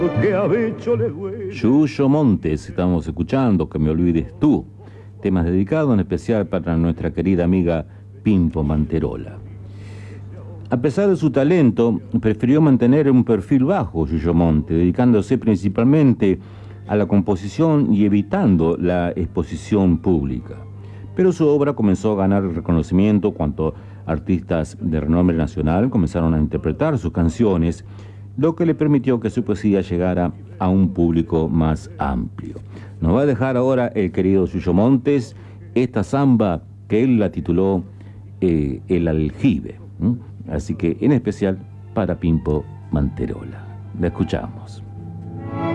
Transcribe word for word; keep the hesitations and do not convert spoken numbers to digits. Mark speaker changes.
Speaker 1: Yuyo Montes, estamos escuchando, Que me olvides tú. Temas dedicados en especial para nuestra querida amiga Pimpo Manterola. A pesar de su talento, prefirió mantener un perfil bajo Yuyo Montes, dedicándose principalmente a la composición y evitando la exposición pública. Pero su obra comenzó a ganar reconocimiento cuando artistas de renombre nacional comenzaron a interpretar sus canciones, lo que le permitió que su poesía llegara a un público más amplio. Nos va a dejar ahora el querido Yuyo Montes esta samba que él la tituló eh, El Aljibe, ¿m? Así que en especial para Pimpo Manterola. La escuchamos.